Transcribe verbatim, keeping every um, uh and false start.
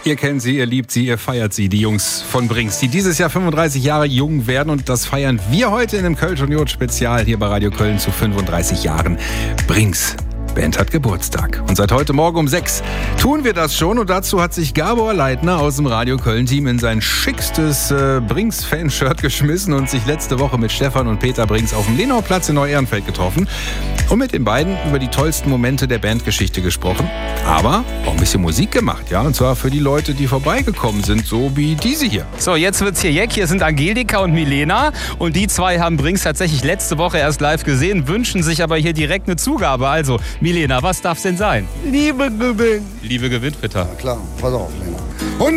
Ihr kennt sie, ihr liebt sie, ihr feiert sie, die Jungs von Brings, die dieses Jahr fünfunddreißig Jahre jung werden. Und das feiern wir heute in einem Kölsch und Jod Spezial hier bei Radio Köln zu fünfunddreißig Jahren. Brings Band hat Geburtstag. Und seit heute Morgen um sechs tun wir das schon. Und dazu hat sich Gabor Leitner aus dem Radio Köln-Team in sein schickstes äh, Brings-Fanshirt geschmissen und sich letzte Woche mit Stefan und Peter Brings auf dem Lenauplatz in Neu-Ehrenfeld getroffen und mit den beiden über die tollsten Momente der Bandgeschichte gesprochen. Aber auch ein bisschen Musik gemacht, ja. Und zwar für die Leute, die vorbeigekommen sind, so wie diese hier. So, jetzt wird's hier Jack. Hier sind Angelika und Milena. Und die zwei haben Brings tatsächlich letzte Woche erst live gesehen, wünschen sich aber hier direkt eine Zugabe. Also, Milena, was darf's denn sein? Liebe gewinnt. Liebe gewinnt, bitte. Ja, klar, pass auf, Lena.